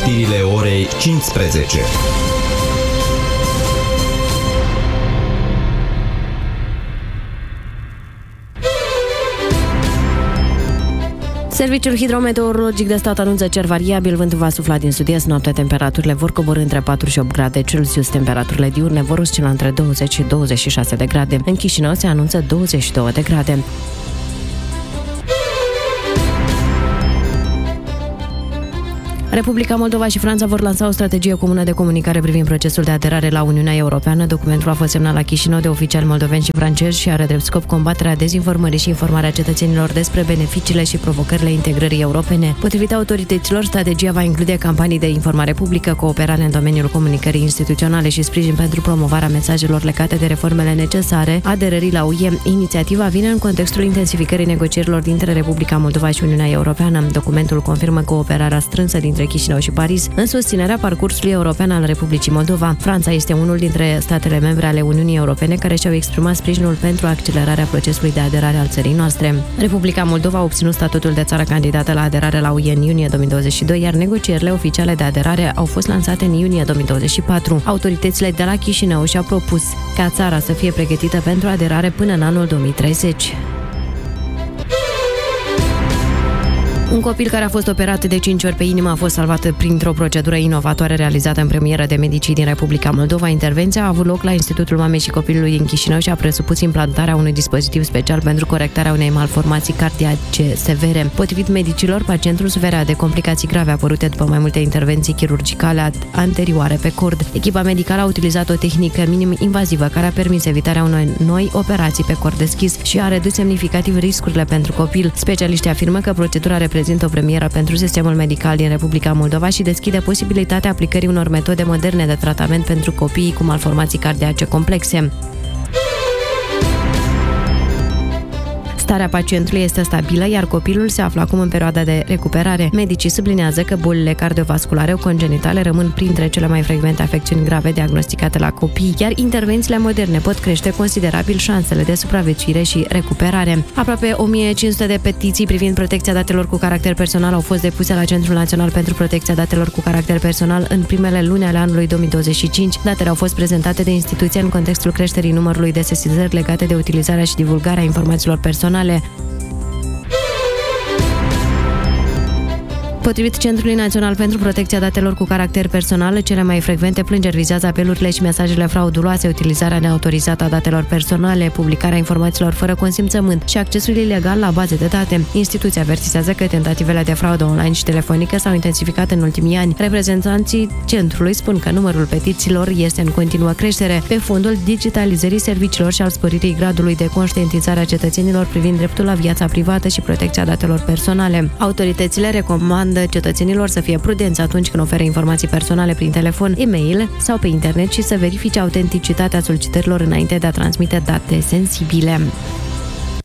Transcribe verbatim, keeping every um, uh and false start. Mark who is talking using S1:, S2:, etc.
S1: știrile orei cincisprezece.
S2: Serviciul hidrometeorologic de stat anunță cer variabil, vântul va sufla din sud-est, noaptea temperaturile vor coborî între patru și opt grade Celsius, temperaturile diurne vor oscila între douăzeci și douăzeci și șase de grade. În Chișinău se anunță douăzeci și două de grade. Republica Moldova și Franța vor lansa o strategie comună de comunicare privind procesul de aderare la Uniunea Europeană. Documentul a fost semnat la Chișinău de oficiali moldoveni și francezi și are drept scop combaterea dezinformării și informarea cetățenilor despre beneficiile și provocările integrării europene. Potrivit autorităților, strategia va include campanii de informare publică, cooperare în domeniul comunicării instituționale și sprijin pentru promovarea mesajelor legate de reformele necesare aderării la U E. Inițiativa vine în contextul intensificării negocierilor dintre Republica Moldova și Uniunea Europeană. Documentul confirmă cooperarea strânsă dintre Chișinău și Paris în susținerea parcursului european al Republicii Moldova. Franța este unul dintre statele membre ale Uniunii Europene care și-au exprimat sprijinul pentru accelerarea procesului de aderare al țării noastre. Republica Moldova a obținut statutul de țară candidată la aderare la U E în iunie două mii douăzeci și doi, iar negocierile oficiale de aderare au fost lansate în iunie două mii douăzeci și patru. Autoritățile de la Chișinău și-au propus ca țara să fie pregătită pentru aderare până în anul două mii treizeci. Un copil care a fost operat de cinci ori pe inimă a fost salvat printr-o procedură inovatoare realizată în premieră de medicii din Republica Moldova. Intervenția a avut loc la Institutul Mamei și Copilului în Chișinău și a presupus implantarea unui dispozitiv special pentru corectarea unei malformații cardiace severe. Potrivit medicilor, pacientul suferea de complicații grave apărute după mai multe intervenții chirurgicale anterioare pe cord. Echipa medicală a utilizat o tehnică minim invazivă care a permis evitarea unei noi operații pe cord deschis și a redus semnificativ riscurile pentru copil. Specialiștii afirmă că procedura reprezintă o premieră pentru sistemul medical din Republica Moldova și deschide posibilitatea aplicării unor metode moderne de tratament pentru copiii cu malformații cardiace complexe. Starea pacientului este stabilă, iar copilul se află acum în perioada de recuperare. Medicii sublinează că bolile cardiovasculare congenitale rămân printre cele mai frecvente afecțiuni grave diagnosticate la copii, iar intervențiile moderne pot crește considerabil șansele de supraviețuire și recuperare. Aproape o mie cinci sute de petiții privind protecția datelor cu caracter personal au fost depuse la Centrul Național pentru Protecția Datelor cu Caracter Personal în primele luni ale anului două mii douăzeci și cinci. Datele au fost prezentate de instituție în contextul creșterii numărului de sesizări legate de utilizarea și divulgarea informațiilor personale. Potrivit Centrului Național pentru Protecția Datelor cu Caracter Personal, cele mai frecvente plângeri vizează apelurile și mesajele frauduloase, utilizarea neautorizată a datelor personale, publicarea informațiilor fără consimțământ și accesul ilegal la baze de date. Instituția avertizează că tentativele de fraudă online și telefonică s-au intensificat în ultimii ani. Reprezentanții centrului spun că numărul petițiilor este în continuă creștere pe fondul digitalizării serviciilor și al sporirii gradului de conștientizare a cetățenilor privind dreptul la viața privată și protecția datelor personale. Autoritățile recomandă cetățenilor să fie prudenți atunci când oferă informații personale prin telefon, e-mail sau pe internet și să verifice autenticitatea solicitărilor înainte de a transmite date sensibile.